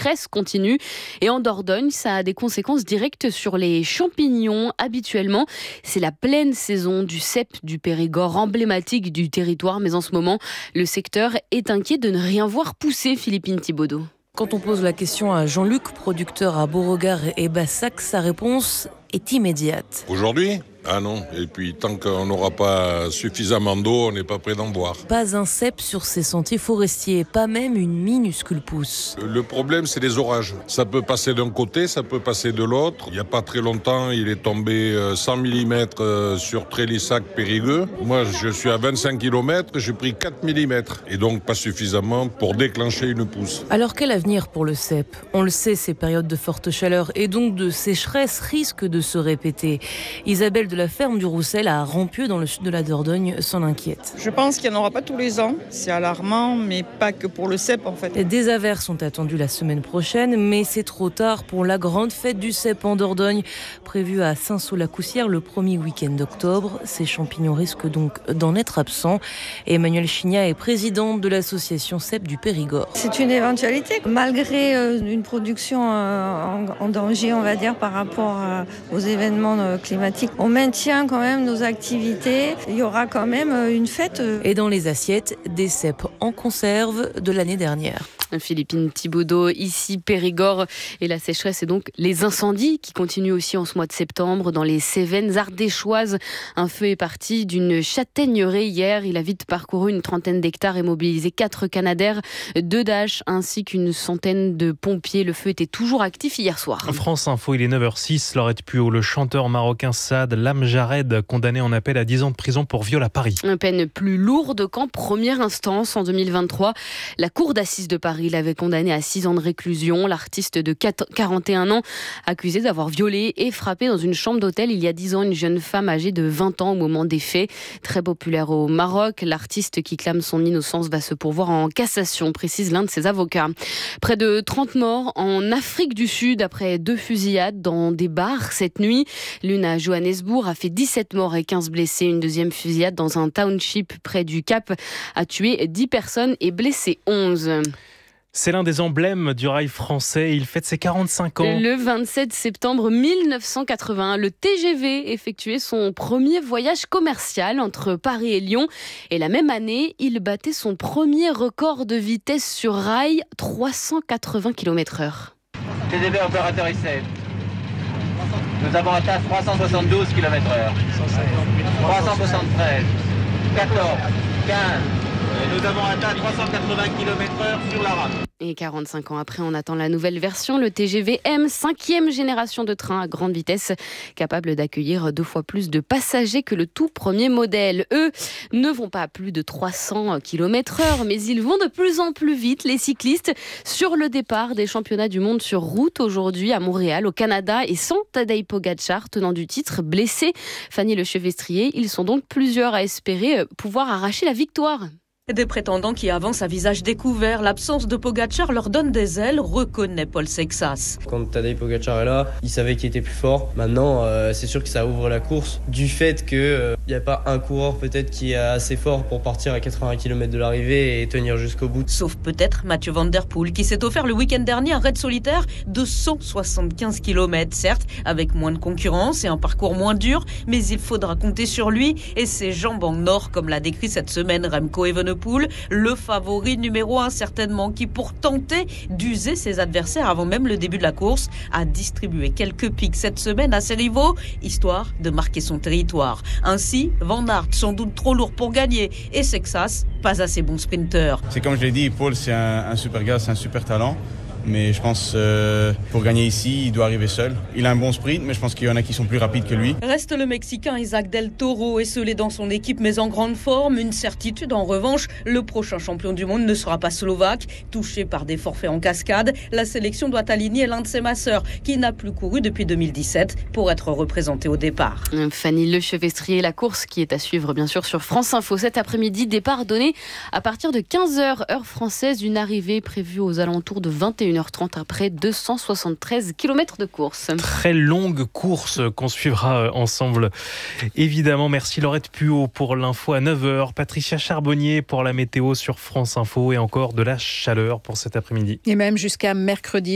sécheresse continue. Et en Dordogne, ça a des conséquences directes sur les champignons. Habituellement, c'est la pleine saison du cep du Périgord, emblématique du territoire. Mais en ce moment, le secteur est inquiet de ne rien voir pousser, Philippine Thibaudot. Quand on pose la question à Jean-Luc, producteur à Beauregard et Bassac, sa réponse est immédiate. Aujourd'hui ? Ah non, et puis tant qu'on n'aura pas suffisamment d'eau, on n'est pas prêt d'en boire. Pas un cep sur ces sentiers forestiers, pas même une minuscule pousse. Le problème, c'est les orages. Ça peut passer d'un côté, ça peut passer de l'autre. Il n'y a pas très longtemps, il est tombé 100 mm sur Trélissac-Périgueux. Moi, je suis à 25 km, j'ai pris 4 mm. Et donc pas suffisamment pour déclencher une pousse. Alors quel avenir pour le cep ? On le sait, ces périodes de forte chaleur et donc de sécheresse risquent de se répéter. Isabelle de la ferme du Roussel à Rampieux, dans le sud de la Dordogne, s'en inquiète. Je pense qu'il n'y en aura pas tous les ans. C'est alarmant, mais pas que pour le cep en fait. Des averses sont attendues la semaine prochaine, mais c'est trop tard pour la grande fête du cep en Dordogne, prévue à Saint-Saul-la-Coussière le premier week-end d'octobre. Ces champignons risquent donc d'en être absents. Emmanuelle Chignat est présidente de l'association cep du Périgord. C'est une éventualité, malgré une production en danger, on va dire, par rapport aux événements climatiques. On maintient quand même nos activités. Il y aura quand même une fête. Et dans les assiettes, des cèpes en conserve de l'année dernière. Philippine Thibaudot, ici Périgord. Et la sécheresse et donc les incendies qui continuent aussi en ce mois de septembre dans les Cévennes ardéchoises. Un feu est parti d'une châtaigneraie hier. Il a vite parcouru une trentaine d'hectares et mobilisé 4 Canadair, 2 Dash ainsi qu'une centaine de pompiers. Le feu était toujours actif hier soir. France Info, il est 9h06. Laurette Puot, le chanteur marocain Saad Lamjared, condamné en appel à 10 ans de prison pour viol à Paris. Une peine plus lourde qu'en première instance en 2023. La cour d'assises de Paris l'avait condamné à 6 ans de réclusion. L'artiste de 41 ans, accusé d'avoir violé et frappé dans une chambre d'hôtel il y a 10 ans une jeune femme âgée de 20 ans au moment des faits. Très populaire au Maroc, l'artiste qui clame son innocence va se pourvoir en cassation, précise l'un de ses avocats. Près de 30 morts en Afrique du Sud après 2 fusillades dans des bars cette nuit. L'une à Johannesburg a fait 17 morts et 15 blessés. Une deuxième fusillade dans un township près du Cap a tué 10 personnes et blessé 11. C'est l'un des emblèmes du rail français. Il fête ses 45 ans. Le 27 septembre 1981, le TGV effectuait son premier voyage commercial entre Paris et Lyon. Et la même année, il battait son premier record de vitesse sur rail, 380 km/h. TGV opérateur essai. Nous avons atteint 372 km/h. 373, 14, 15. Et nous avons atteint 380 km/h sur la rame. Et 45 ans après, on attend la nouvelle version, le TGV M, 5e génération de train à grande vitesse, capable d'accueillir 2 fois plus de passagers que le tout premier modèle. Eux ne vont pas à plus de 300 km/h, mais ils vont de plus en plus vite, les cyclistes, sur le départ des championnats du monde sur route aujourd'hui à Montréal, au Canada, et sans Tadej Pogačar, tenant du titre, blessé. Fanny Lechevestrier, ils sont donc plusieurs à espérer pouvoir arracher la victoire. Des prétendants qui avancent à visage découvert. L'absence de Pogačar leur donne des ailes, reconnaît Paul Sexas. Quand Tadej Pogačar est là, il savait qu'il était plus fort. Maintenant, c'est sûr que ça ouvre la course. Du fait qu'il n'y a pas un coureur peut-être qui est assez fort pour partir à 80 km de l'arrivée et tenir jusqu'au bout. Sauf peut-être Mathieu Van Der Poel qui s'est offert le week-end dernier un raid solitaire de 175 km. Certes, avec moins de concurrence et un parcours moins dur, mais il faudra compter sur lui et ses jambes en or, comme l'a décrit cette semaine Remco Evenepoel, le favori numéro 1 certainement, qui pour tenter d'user ses adversaires avant même le début de la course, a distribué quelques pics cette semaine à ses rivaux, histoire de marquer son territoire. Ainsi, Van Aert sans doute trop lourd pour gagner et Sexas pas assez bon sprinter. C'est comme je l'ai dit, Paul c'est un super gars, c'est un super talent. Mais je pense pour gagner ici, il doit arriver seul. Il a un bon sprint, mais je pense qu'il y en a qui sont plus rapides que lui. Reste le Mexicain Isaac Del Toro, esselé dans son équipe mais en grande forme. Une certitude en revanche, le prochain champion du monde ne sera pas slovaque. Touché par des forfaits en cascade, la sélection doit aligner l'un de ses masseurs qui n'a plus couru depuis 2017 pour être représenté au départ. Fanny Lechevestrier, la course qui est à suivre bien sûr sur France Info cet après-midi. Départ donné à partir de 15h heure française, une arrivée prévue aux alentours de 21h30 après 273 km de course. Très longue course qu'on suivra ensemble. Évidemment, merci Laurette Puot pour l'info à 9h. Patricia Charbonnier pour la météo sur France Info et encore de la chaleur pour cet après-midi. Et même jusqu'à mercredi.